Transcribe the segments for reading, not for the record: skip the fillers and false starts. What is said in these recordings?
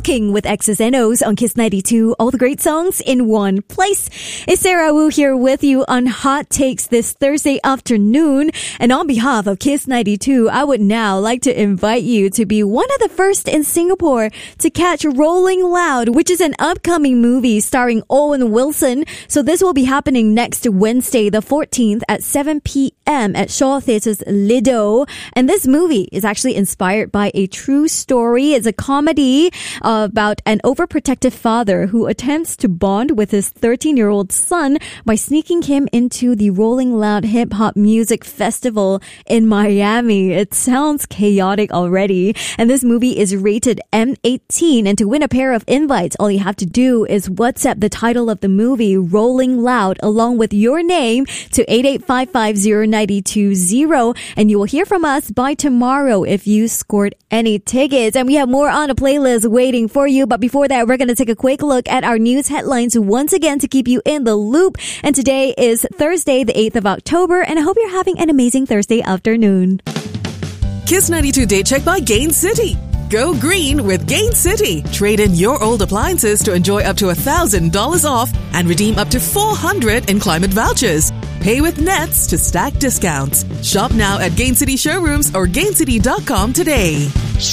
rocking with X's and O's on Kiss 92. All the great songs in one place. It's Sarah Wu here with you on Hot Takes this Thursday afternoon. And on behalf of Kiss 92, I would now like to invite you to be one of the first in Singapore to catch Rolling Loud, which is an upcoming movie starring Owen Wilson. So this will be happening next Wednesday, the 14th at 7 p.m. at Shaw Theatre's Lido. And this movie is actually inspired by a true story. It's a comedy about an overprotective father who attempts to bond with his 13-year-old son by sneaking him into the Rolling Loud Hip Hop Music Festival in Miami. It sounds chaotic already. And this movie is rated M18. And to win a pair of invites, all you have to do is WhatsApp the title of the movie, Rolling Loud, along with your name to 88550920. And you will hear from us by tomorrow if you scored any tickets. And we have more on a playlist waiting for you. But before that, we're going to take a quick look at our news headlines once again to keep you in the loop. And today is Thursday, the 8th of October. And I hope you're having an amazing Thursday afternoon. Kiss 92 Day Check by Gain City. Go green with Gain City. Trade in your old appliances to enjoy up to $1,000 off and redeem up to $400 in climate vouchers. Pay with Nets to stack discounts. Shop now at Gain City showrooms or gaincity.com today.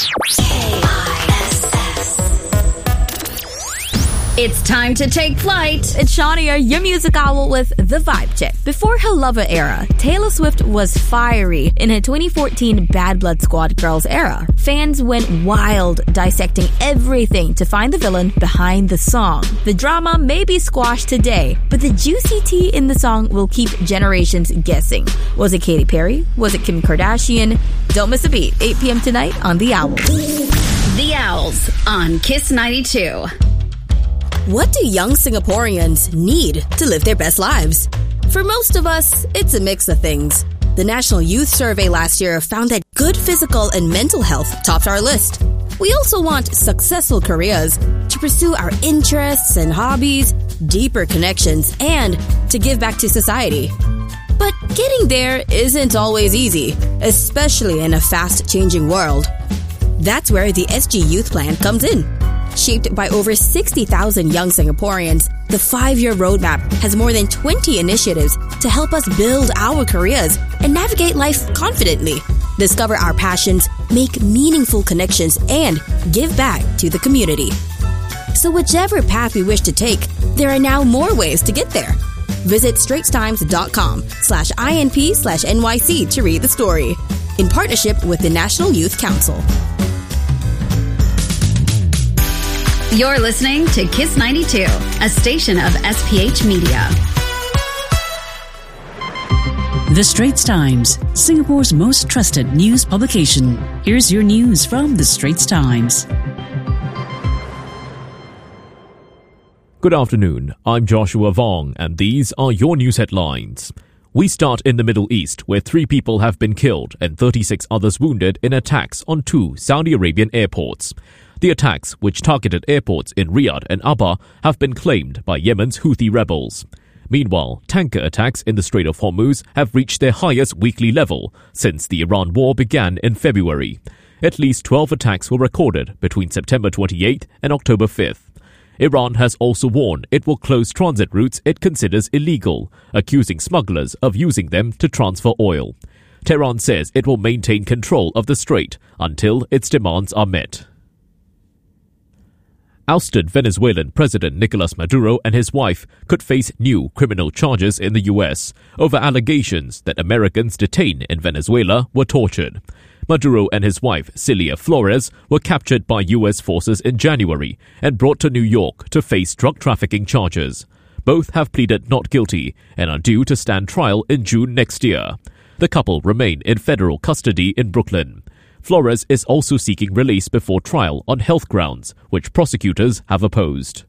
It's time to take flight. It's Shania, your music owl with The Vibe Check. Before her Lover era, Taylor Swift was fiery in her 2014 Bad Blood Squad Girls era. Fans went wild, dissecting everything to find the villain behind the song. The drama may be squashed today, but the juicy tea in the song will keep generations guessing. Was it Katy Perry? Was it Kim Kardashian? Don't miss a beat. 8 p.m. tonight on The Owl. The Owls on Kiss 92. What do young Singaporeans need to live their best lives? For most of us, it's a mix of things. The National Youth Survey last year found that good physical and mental health topped our list. We also want successful careers, to pursue our interests and hobbies, deeper connections, and to give back to society. But getting there isn't always easy, especially in a fast-changing world. That's where the SG Youth Plan comes in. Shaped by over 60,000 young Singaporeans, the 5-year roadmap has more than 20 initiatives to help us build our careers and navigate life confidently, discover our passions, make meaningful connections, and give back to the community. So whichever path we wish to take, there are now more ways to get there. Visit straitstimes.com/INP/NYC to read the story. In partnership with the National Youth Council. You're listening to Kiss 92, a station of SPH Media. The Straits Times, Singapore's most trusted news publication. Here's your news from The Straits Times. Good afternoon, I'm Joshua Vong, and these are your news headlines. We start in the Middle East, where 3 people have been killed and 36 others wounded in attacks on 2 Saudi Arabian airports. The attacks, which targeted airports in Riyadh and Abha, have been claimed by Yemen's Houthi rebels. Meanwhile, tanker attacks in the Strait of Hormuz have reached their highest weekly level since the Iran war began in February. At least 12 attacks were recorded between September 28th and October 5th. Iran has also warned it will close transit routes it considers illegal, accusing smugglers of using them to transfer oil. Tehran says it will maintain control of the strait until its demands are met. Ousted Venezuelan President Nicolas Maduro and his wife could face new criminal charges in the U.S. over allegations that Americans detained in Venezuela were tortured. Maduro and his wife, Cilia Flores, were captured by U.S. forces in January and brought to New York to face drug trafficking charges. Both have pleaded not guilty and are due to stand trial in June next year. The couple remain in federal custody in Brooklyn. Flores is also seeking release before trial on health grounds, which prosecutors have opposed.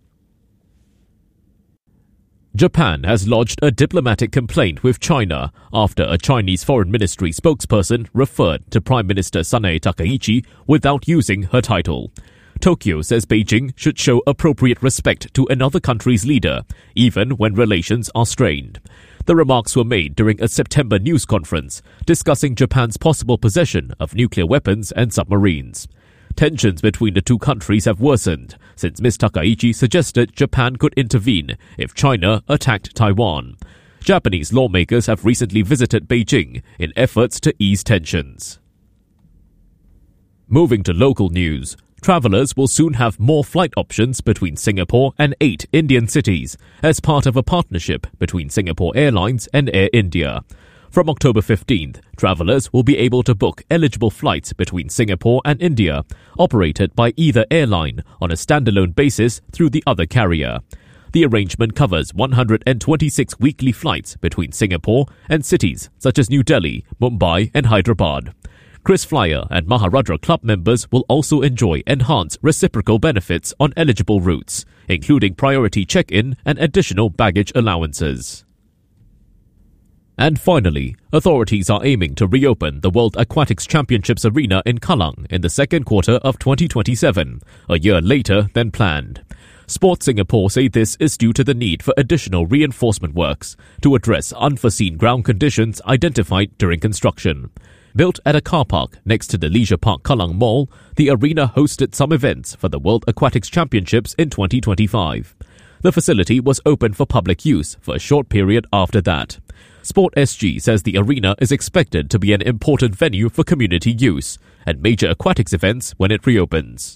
Japan has lodged a diplomatic complaint with China after a Chinese Foreign Ministry spokesperson referred to Prime Minister Sanae Takaichi without using her title. Tokyo says Beijing should show appropriate respect to another country's leader, even when relations are strained. The remarks were made during a September news conference discussing Japan's possible possession of nuclear weapons and submarines. Tensions between the two countries have worsened since Ms. Takaichi suggested Japan could intervene if China attacked Taiwan. Japanese lawmakers have recently visited Beijing in efforts to ease tensions. Moving to local news, travelers will soon have more flight options between Singapore and 8 Indian cities as part of a partnership between Singapore Airlines and Air India. From October 15th, travelers will be able to book eligible flights between Singapore and India, operated by either airline on a standalone basis through the other carrier. The arrangement covers 126 weekly flights between Singapore and cities such as New Delhi, Mumbai and Hyderabad. KrisFlyer and Maharudra Club members will also enjoy enhanced reciprocal benefits on eligible routes, including priority check-in and additional baggage allowances. And finally, authorities are aiming to reopen the World Aquatics Championships arena in Kallang in the second quarter of 2027, a year later than planned. Sport Singapore say this is due to the need for additional reinforcement works to address unforeseen ground conditions identified during construction. Built at a car park next to the Leisure Park Kallang Mall, the arena hosted some events for the World Aquatics Championships in 2025. The facility was open for public use for a short period after that. Sport SG says the arena is expected to be an important venue for community use and major aquatics events when it reopens.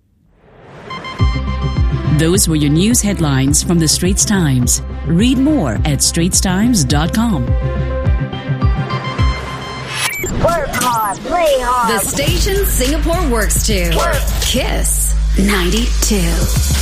Those were your news headlines from the Straits Times. Read more at straitstimes.com. Work hard, play hard. The station Singapore works to. Kiss 92.